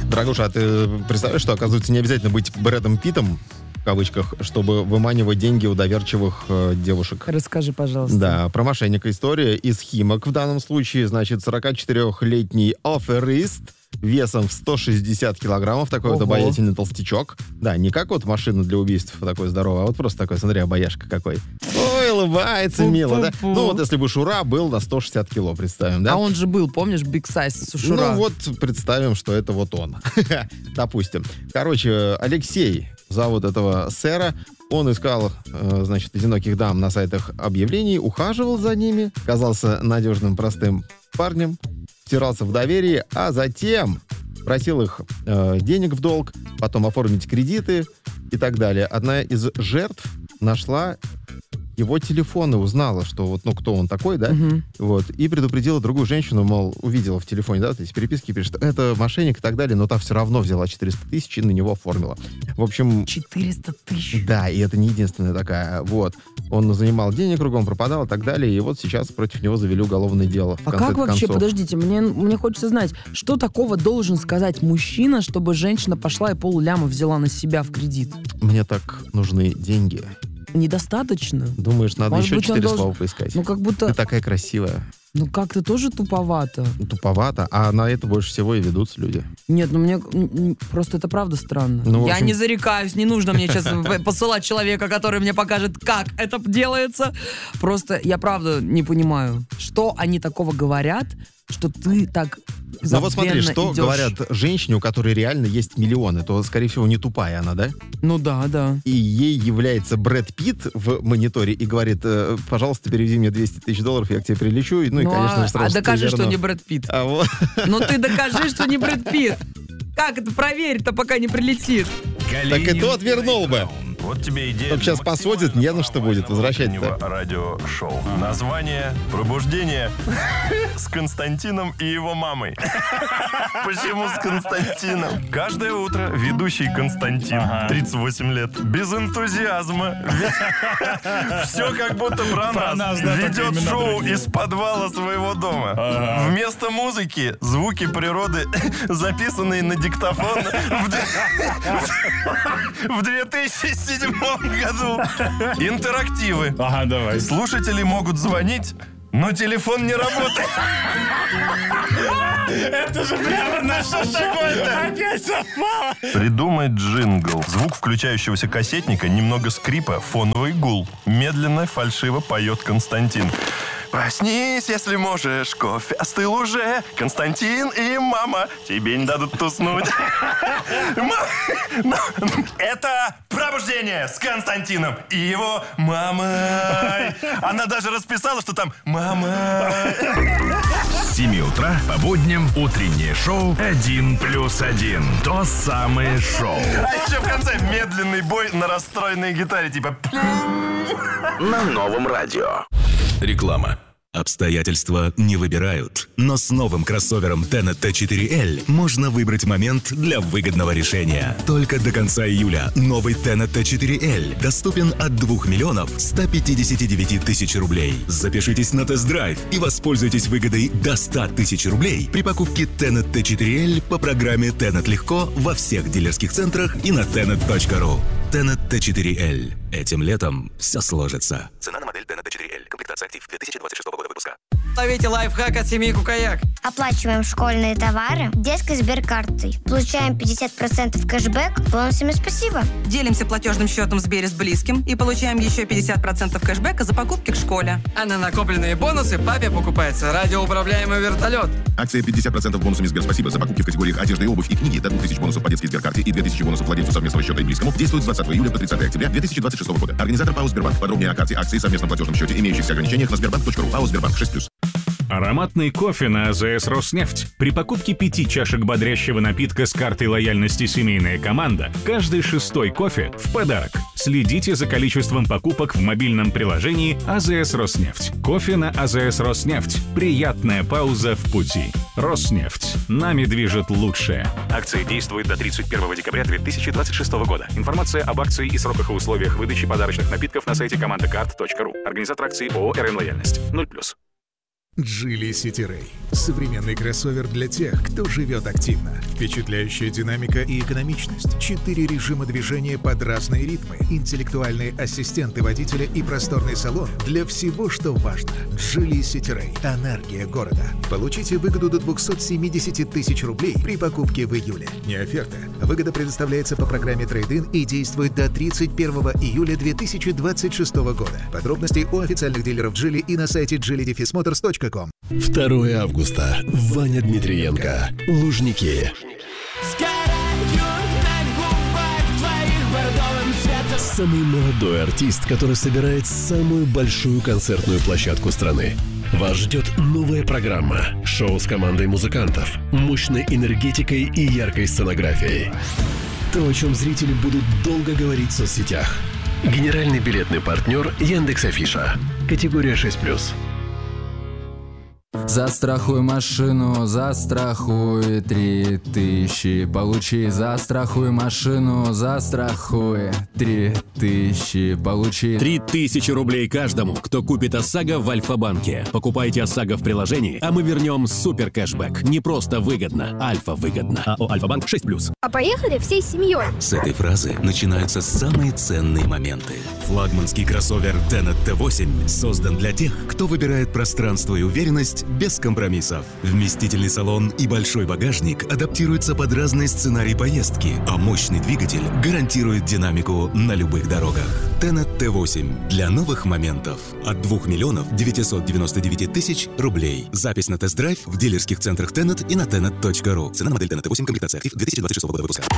Дорогуша, а ты представляешь, что, оказывается, не обязательно быть Брэдом Питтом, в кавычках, чтобы выманивать деньги у доверчивых девушек. Расскажи, пожалуйста. Да, про мошенника история из Химок в данном случае. Значит, 44-летний аферист весом в 160 килограммов, такой вот обаятельный толстячок. Да, не как вот машина для убийств такой здоровый, а вот просто такой, смотри, обаяшка какой. Ой, улыбается мило, да? Ну вот если бы Шура был на 160 кило, представим, да? А он же был, помнишь, Big Size Шура? Ну вот представим, что это вот он. Допустим. Короче, Алексей зовут этого сэра. Он искал, значит, одиноких дам на сайтах объявлений, ухаживал за ними, казался надежным, простым парнем, втирался в доверие, а затем просил их денег в долг, потом оформить кредиты и так далее. Одна из жертв нашла его телефон и узнала, что вот, ну, кто он такой, да, вот, и предупредила другую женщину, мол, увидела в телефоне, да, вот эти переписки, пишет, что это мошенник и так далее, но та все равно взяла 400 тысяч и на него оформила. В общем... 400 тысяч? Да, и это не единственная такая, вот. Он занимал денег кругом, пропадал и так далее, и вот сейчас против него завели уголовное дело. А как вообще, подождите, мне хочется знать, что такого должен сказать мужчина, чтобы женщина пошла и полляма взяла на себя в кредит? Мне так нужны деньги. Недостаточно? Думаешь, надо Может еще быть, 4 должен... слова поискать? Ну, как будто... Ты такая красивая. Ну, как-то тоже туповато. Туповато, а на это больше всего и ведутся люди. Нет, ну мне просто это правда странно. Ну, я общем... не зарекаюсь, не нужно мне сейчас посылать человека, который мне покажет, как это делается. Просто я правда не понимаю, что они такого говорят, что ты так забвенно Ну вот смотри, что идешь. говорят женщине, у которой реально есть миллионы, то, скорее всего, не тупая она, да? Ну да, да. И ей является Брэд Питт в мониторе и говорит, пожалуйста, переведи мне 200 тысяч долларов, я к тебе прилечу. Ну и, конечно же, сразу докажи, верну. что не Брэд Питт. А вот. Ну ты докажи, что не Брэд Питт. Как это проверить-то, пока не прилетит? Так и тот вернул бы. Вот тебе идея. Только сейчас посводит, не на что будет возвращать-то. Радиошоу. Название «Пробуждение» с Константином и его мамой. Почему с Константином? Каждое утро ведущий Константин, 38 лет, без энтузиазма. Все как будто про нас. Ведет шоу из подвала своего дома. Вместо музыки звуки природы, записанные на диктофон в 2007 году. Интерактивы. Ага, давай. Слушатели могут звонить, но телефон не работает. Это же прямо на что такое-то? Опять совпало. Придумай джингл. Звук включающегося кассетника, немного скрипа, фоновый гул. Медленно, фальшиво поет Константин. Проснись, если можешь, кофе остыл уже. Константин и мама тебе не дадут уснуть. Это пробуждение с Константином и его мамой. Она даже расписала, что там мама. С 7 утра по будням утреннее шоу «1+1». То самое шоу. А еще в конце медленный бой на расстроенной гитаре, типа... На новом радио. Реклама. Обстоятельства не выбирают, но с новым кроссовером Tenet T4L можно выбрать момент для выгодного решения. Только до конца июля новый Tenet T4L доступен от 2 миллионов 159 тысяч рублей. Запишитесь на тест-драйв и воспользуйтесь выгодой до 100 тысяч рублей при покупке Tenet T4L по программе Tenet Легко во всех дилерских центрах и на tenet.ru. Tenet T4L. Этим летом все сложится. Цена на модель Tenet T4L. Комплектация актив 2026 года выпуска. Ловите лайфхак от семейки Каяк. Оплачиваем школьные товары детской сберкартой. Получаем 50% кэшбэк бонусами «Спасибо». Делимся платежным счетом в Сбере с близким и получаем еще 50% кэшбэка за покупки в школе. А на накопленные бонусы папе покупается радиоуправляемый вертолет. Акция 50% бонусами Сбер «Спасибо» за покупки в категориях одежда и обувь и книги до 2000 бонусов по детской сберкарте и 2000 бонусов владельцу совместного счета и близкому действует с 20 июля по 30 октября 2026 года. Организатор ПАО «Сбербанк». Подробнее о карте акции и совместном платежном счете, имеющихся ограничениях на sberbank.ru. ПАО «Сбербанк» 6+. Ароматный кофе на АЗС «Роснефть». При покупке 5 чашек бодрящего напитка с картой лояльности «Семейная команда» каждый 6-й кофе в подарок. Следите за количеством покупок в мобильном приложении АЗС «Роснефть». Кофе на АЗС «Роснефть». Приятная пауза в пути. «Роснефть». Нами движет лучшее. Акция действует до 31 декабря 2026 года. Информация об акции и сроках и условиях выдачи подарочных напитков на сайте командакарт.ру. Организатор акции ООО «РН Лояльность». 0+. Geely City Ray. Современный кроссовер для тех, кто живет активно. Впечатляющая динамика и экономичность. 4 режима движения под разные ритмы. Интеллектуальные ассистенты водителя и просторный салон для всего, что важно. Geely City Ray. Энергия города. Получите выгоду до 270 тысяч рублей при покупке в июле. Не оферта. Выгода предоставляется по программе Трейд-ин и действует до 31 июля 2026 года. Подробности у официальных дилеров Geely и на сайте geely-motors.com. 2 августа. Ваня Дмитриенко. Лужники. Самый молодой артист, который собирает самую большую концертную площадку страны. Вас ждет новая программа. Шоу с командой музыкантов, мощной энергетикой и яркой сценографией. То, о чем зрители будут долго говорить в соцсетях. Генеральный билетный партнер Яндекс.Афиша. Категория 6+. Застрахуй машину, застрахуй 3000. Получи, застрахуй машину, застрахуй 3000. Получи 3000 рублей каждому, кто купит ОСАГО в Альфа-банке. Покупайте ОСАГО в приложении, а мы вернем супер кэшбэк. Не просто выгодно, Альфа-выгодно. АО Альфа-банк 6+. А поехали всей семьей. С этой фразы начинаются самые ценные моменты. Флагманский кроссовер Tenet T8 создан для тех, кто выбирает пространство и уверенность без компромиссов. Вместительный салон и большой багажник адаптируются под разные сценарии поездки, а мощный двигатель гарантирует динамику на любых дорогах. Tenet T8 для новых моментов от 2 999 000 рублей. Запись на тест-драйв в дилерских центрах Tenet и на tenet.ru. Цена на модель Tenet T8, комплектация актив 2026 года выпуска.